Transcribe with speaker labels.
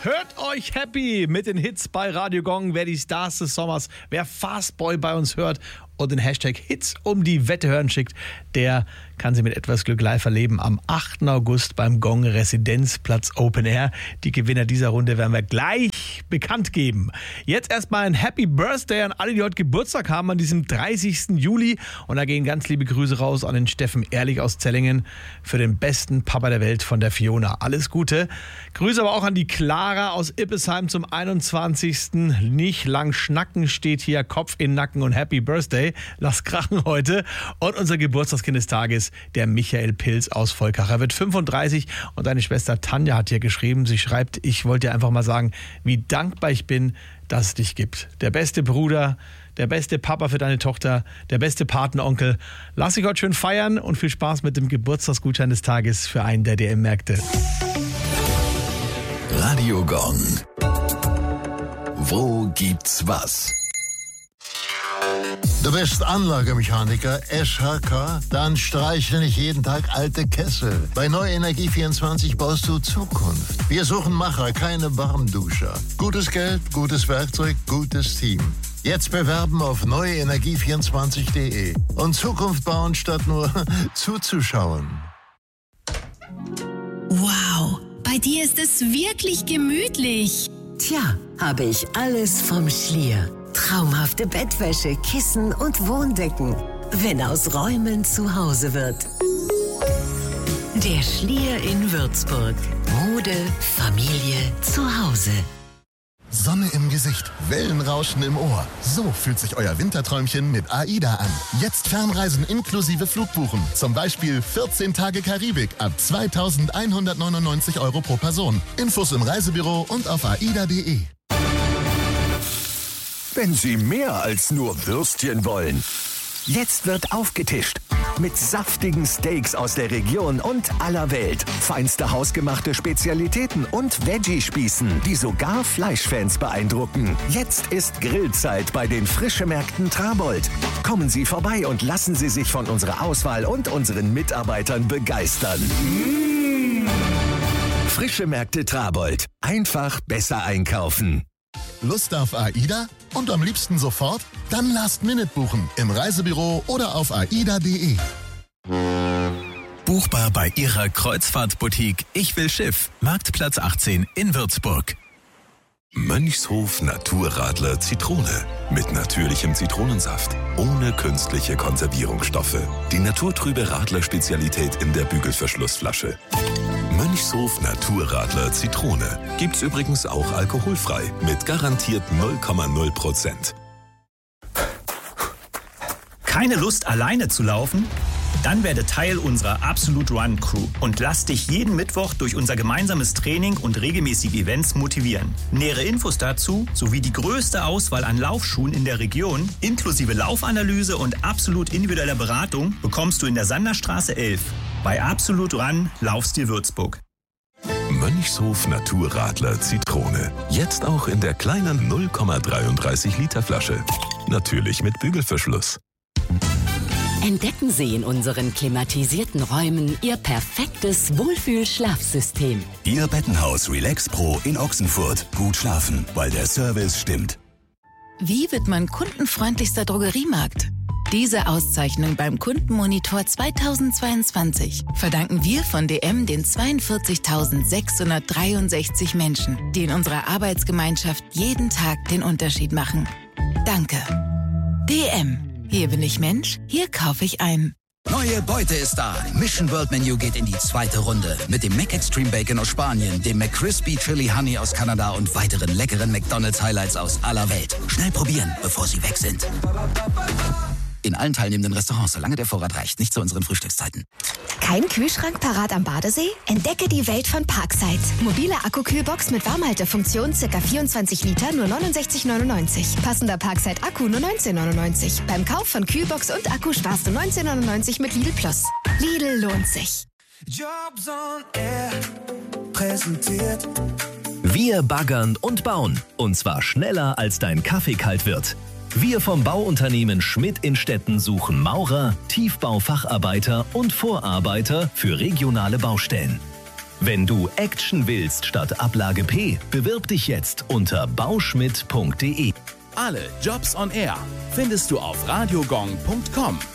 Speaker 1: Hört euch happy mit den Hits bei Radio Gong. Wer die Stars des Sommers, wer Fastboy bei uns hört und den Hashtag Hits um die Wette hören schickt, der kann sie mit etwas Glück live erleben am 8. August beim Gong Residenzplatz Open Air. Die Gewinner dieser Runde werden wir gleich bekannt geben. Jetzt erstmal ein Happy Birthday an alle, die heute Geburtstag haben an diesem 30. Juli. Und da gehen ganz liebe Grüße raus an den Steffen Ehrlich aus Zellingen für den besten Papa der Welt von der Fiona. Alles Gute. Grüße aber auch an die Clara aus Ippesheim zum 21. Nicht lang schnacken steht hier, Kopf in Nacken und Happy Birthday. Lass krachen heute. Und unser Geburtstagskind des Tages, der Michael Pilz aus Volkach. Er wird 35 und deine Schwester Tanja hat hier geschrieben, sie schreibt, ich wollte dir einfach mal sagen, wie dankbar ich bin, dass es dich gibt. Der beste Bruder, der beste Papa für deine Tochter, der beste Patenonkel. Lass dich heute schön feiern und viel Spaß mit dem Geburtstagsgutschein des Tages für einen der DM-Märkte.
Speaker 2: Radio Gong. Wo gibt's was?
Speaker 3: Du bist Anlagemechaniker, SHK? Dann streichle nicht jeden Tag alte Kessel. Bei Neuenergie24 baust du Zukunft. Wir suchen Macher, keine Warmduscher. Gutes Geld, gutes Werkzeug, gutes Team. Jetzt bewerben auf neuenergie24.de und Zukunft bauen, statt nur zuzuschauen.
Speaker 4: Wow, bei dir ist es wirklich gemütlich.
Speaker 5: Tja, habe ich alles vom Schlier. Traumhafte Bettwäsche, Kissen und Wohndecken. Wenn aus Räumen zu Hause wird. Der Schlier in Würzburg. Mode, Familie, zu Hause.
Speaker 6: Sonne im Gesicht, Wellenrauschen im Ohr. So fühlt sich euer Winterträumchen mit AIDA an. Jetzt Fernreisen inklusive Flugbuchen. Zum Beispiel 14 Tage Karibik ab 2.199 € pro Person. Infos im Reisebüro und auf aida.de.
Speaker 2: Wenn Sie mehr als nur Würstchen wollen. Jetzt wird aufgetischt. Mit saftigen Steaks aus der Region und aller Welt. Feinste hausgemachte Spezialitäten und Veggie-Spießen, die sogar Fleischfans beeindrucken. Jetzt ist Grillzeit bei den Frischemärkten Trabold. Kommen Sie vorbei und lassen Sie sich von unserer Auswahl und unseren Mitarbeitern begeistern. Frischemärkte Trabold. Einfach besser einkaufen.
Speaker 6: Lust auf AIDA? Und am liebsten sofort? Dann Last-Minute buchen im Reisebüro oder auf aida.de.
Speaker 7: Buchbar bei Ihrer Kreuzfahrtboutique Ich will Schiff, Marktplatz 18 in Würzburg.
Speaker 2: Mönchshof Naturradler Zitrone. Mit natürlichem Zitronensaft. Ohne künstliche Konservierungsstoffe. Die naturtrübe Radler-Spezialität in der Bügelverschlussflasche. Mönchshof Naturradler Zitrone. Gibt's übrigens auch alkoholfrei. Mit garantiert 0,0%.
Speaker 8: Keine Lust, alleine zu laufen? Dann werde Teil unserer Absolute Run Crew und lass dich jeden Mittwoch durch unser gemeinsames Training und regelmäßige Events motivieren. Nähere Infos dazu sowie die größte Auswahl an Laufschuhen in der Region, inklusive Laufanalyse und absolut individueller Beratung, bekommst du in der Sanderstraße 11. Bei Absolute Run Laufstil Würzburg.
Speaker 2: Mönchshof Naturradler Zitrone. Jetzt auch in der kleinen 0,33 Liter Flasche. Natürlich mit Bügelverschluss.
Speaker 5: Entdecken Sie in unseren klimatisierten Räumen Ihr perfektes Wohlfühl-Schlafsystem.
Speaker 9: Ihr Bettenhaus Relax Pro in Ochsenfurt. Gut schlafen, weil der Service stimmt.
Speaker 4: Wie wird man kundenfreundlichster Drogeriemarkt? Diese Auszeichnung beim Kundenmonitor 2022 verdanken wir von DM den 42.663 Menschen, die in unserer Arbeitsgemeinschaft jeden Tag den Unterschied machen. Danke. DM. Hier bin ich Mensch, hier kaufe ich ein.
Speaker 10: Neue Beute ist da. Mission World Menu geht in die zweite Runde. Mit dem McExtreme Bacon aus Spanien, dem McCrispy Chili Honey aus Kanada und weiteren leckeren McDonald's Highlights aus aller Welt. Schnell probieren, bevor sie weg sind. In allen teilnehmenden Restaurants, solange der Vorrat reicht. Nicht zu unseren Frühstückszeiten.
Speaker 11: Kein Kühlschrank parat am Badesee? Entdecke die Welt von Parkside. Mobile Akku-Kühlbox mit Warmhaltefunktion, ca. 24 Liter, nur 69,99. Passender Parkside-Akku nur 19,99. Beim Kauf von Kühlbox und Akku sparst du 19,99 mit Lidl Plus. Lidl lohnt sich.
Speaker 12: Jobs on Air präsentiert.
Speaker 7: Wir baggern und bauen. Und zwar schneller, als dein Kaffee kalt wird. Wir vom Bauunternehmen Schmidt in Stetten suchen Maurer, Tiefbaufacharbeiter und Vorarbeiter für regionale Baustellen. Wenn du Action willst statt Ablage P, bewirb dich jetzt unter bauschmidt.de.
Speaker 13: Alle Jobs on Air findest du auf radiogong.com.